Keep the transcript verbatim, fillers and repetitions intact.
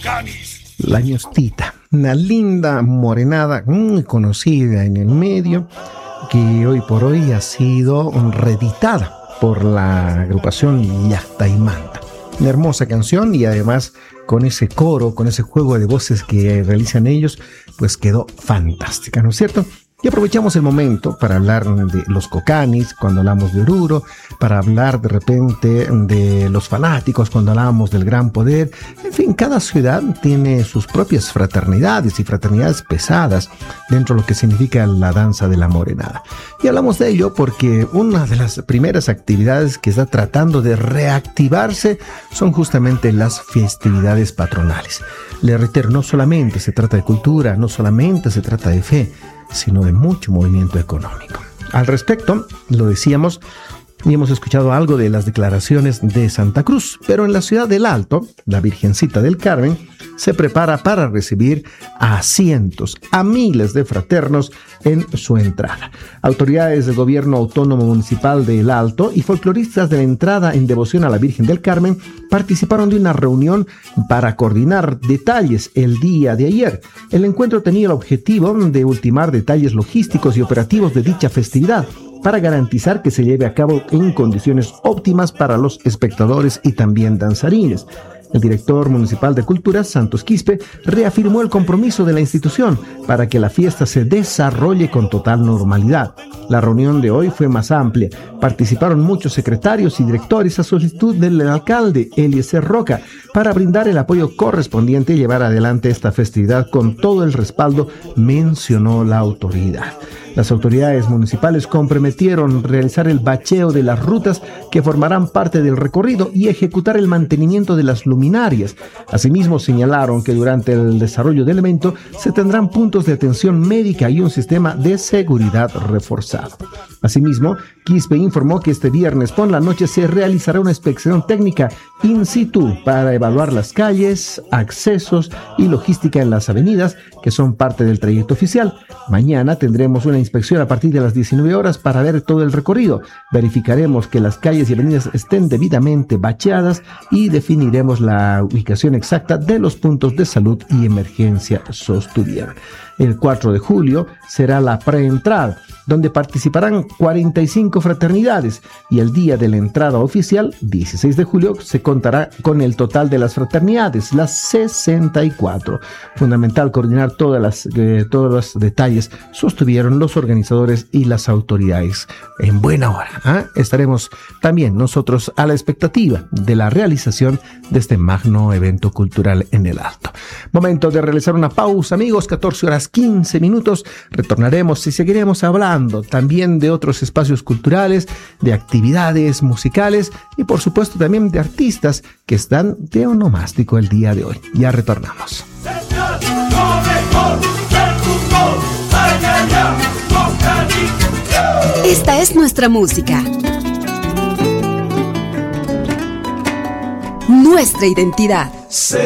La ñostita, una linda morenada muy conocida en el medio, que hoy por hoy ha sido reeditada por la agrupación Llacta y Manta. Una hermosa canción, y además con ese coro, con ese juego de voces que realizan ellos, pues quedó fantástica, ¿no es cierto? Y aprovechamos el momento para hablar de los cocanis cuando hablamos de Oruro, para hablar de repente de los fanáticos cuando hablamos del Gran Poder. En fin, cada ciudad tiene sus propias fraternidades y fraternidades pesadas dentro de lo que significa la danza de la morenada. Y hablamos de ello porque una de las primeras actividades que está tratando de reactivarse son justamente las festividades patronales. Le reitero, no solamente se trata de cultura, no solamente se trata de fe, sino de mucho movimiento económico. Al respecto, lo decíamos y hemos escuchado algo de las declaraciones de Santa Cruz, pero en la ciudad del Alto, la Virgencita del Carmen se prepara para recibir a cientos, a miles de fraternos en su entrada. Autoridades del gobierno autónomo municipal del Alto y folcloristas de la entrada en devoción a la Virgen del Carmen participaron de una reunión para coordinar detalles el día de ayer. El encuentro tenía el objetivo de ultimar detalles logísticos y operativos de dicha festividad, para garantizar que se lleve a cabo en condiciones óptimas para los espectadores y también danzarines. El director municipal de Cultura, Santos Quispe, reafirmó el compromiso de la institución para que la fiesta se desarrolle con total normalidad. La reunión de hoy fue más amplia. Participaron muchos secretarios y directores a solicitud del alcalde, Eliezer Roca, para brindar el apoyo correspondiente y llevar adelante esta festividad con todo el respaldo, mencionó la autoridad. Las autoridades municipales comprometieron realizar el bacheo de las rutas que formarán parte del recorrido y ejecutar el mantenimiento de las luminarias. Asimismo, señalaron que durante el desarrollo del evento se tendrán puntos de atención médica y un sistema de seguridad reforzado. Asimismo, Quispe informó que este viernes por la noche se realizará una inspección técnica in situ para evaluar las calles, accesos y logística en las avenidas que son parte del trayecto oficial. Mañana tendremos una inspección a partir de las diecinueve horas para ver todo el recorrido. Verificaremos que las calles y avenidas estén debidamente bacheadas y definiremos la ubicación exacta de los puntos de salud y emergencia, sostuvieron. El cuatro de julio será la preentrada, donde participarán cuarenta y cinco fraternidades, y el día de la entrada oficial, dieciséis de julio, se contará con el total de las fraternidades, las sesenta y cuatro. Fundamental coordinar todas las, eh, todos los detalles, sostuvieron los organizadores y las autoridades. En buena hora, ¿eh? Estaremos también nosotros a la expectativa de la realización de este magno evento cultural en el Alto. Momento de realizar una pausa, amigos, catorce horas quince minutos. Retornaremos y seguiremos hablando también de otros espacios culturales, de actividades musicales y por supuesto también de artistas que están de onomástico el día de hoy. Ya retornamos. Esta es nuestra música, nuestra identidad.